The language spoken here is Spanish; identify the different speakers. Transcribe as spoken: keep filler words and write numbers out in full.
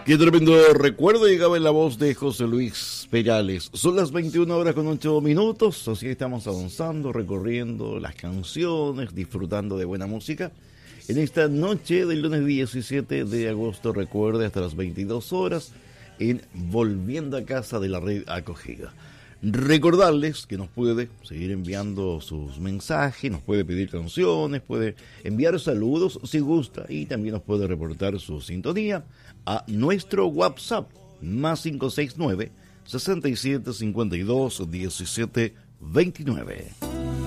Speaker 1: Qué tremendo recuerdo llegaba en la voz de José Luis Perales. Son las veintiuna horas con ocho minutos, así que estamos avanzando, recorriendo las canciones, disfrutando de buena música. En esta noche del lunes diecisiete de agosto, recuerde, hasta las veintidós horas, en Volviendo a Casa de la Red Acogida. Recordarles que nos puede seguir enviando sus mensajes, nos puede pedir canciones, puede enviar saludos si gusta y también nos puede reportar su sintonía a nuestro WhatsApp más cinco seis nueve, sesenta y siete cincuenta y dos diecisiete veintinueve.